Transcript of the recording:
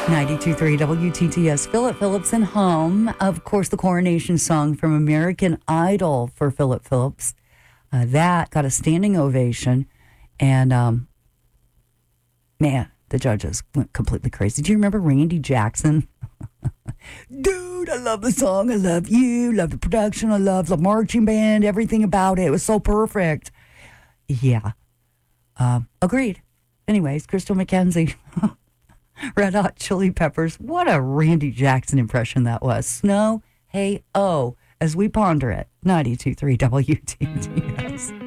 92.3 WTTS. Philip Phillips and Home. Of course, the coronation song from American Idol for Philip Phillips. That got a standing ovation. And, man, the judges went completely crazy. Do you remember Randy Jackson? Dude, I love the song. I love you. Love the production. I love the marching band. Everything about it. It was so perfect. Yeah. Agreed. Anyways, Crystal McKenzie. Red Hot Chili Peppers. What a Randy Jackson impression that was. Snow, hey, oh, as we ponder it. 92.3 WTTS.